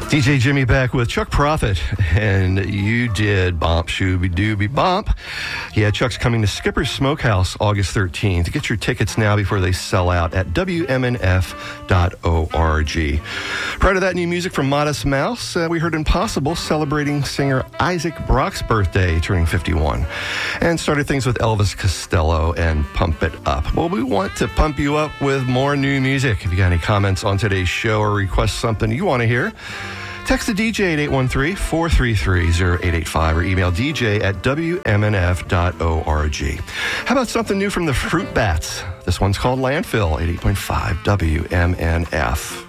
DJ Jimmy back with Chuck Prophet, and you did Bump Shooby Dooby Bump. Yeah, Chuck's coming to Skipper's Smokehouse August 13th. Get your tickets now before they sell out at WMNF.org. Prior to that, new music from Modest Mouse. We heard Impossible celebrating singer Isaac Brock's birthday, turning 51. And started things with Elvis Costello and Pump It Up. Well, we want to pump you up with more new music. If you got any comments on today's show or request something you want to hear, text the DJ at 813-433-0885 or email DJ at WMNF.org. How about something new from the Fruit Bats? This one's called Landfill at 8.5 WMNF.